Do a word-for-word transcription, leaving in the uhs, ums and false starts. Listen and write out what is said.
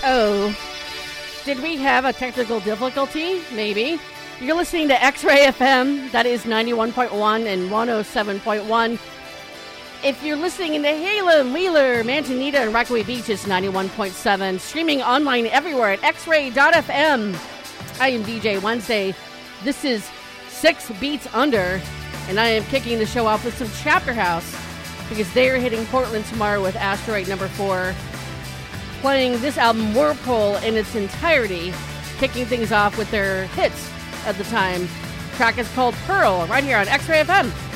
Oh, did we have a technical difficulty? Maybe. You're listening to X-Ray F M. That is ninety-one point one and one oh seven point one. If you're listening in the Halem, Wheeler, Manzanita, and Rockaway Beach, it's ninety-one point seven. Streaming online everywhere at x ray dot f m. I am D J Wednesday. This is Six Beats Under, and I am kicking the show off with some Chapter House because they're hitting Portland tomorrow with Asteroid Number Four, playing this album Whirlpool in its entirety, kicking things off with their hits at the time. The track is called Pearl, right here on X-Ray F M.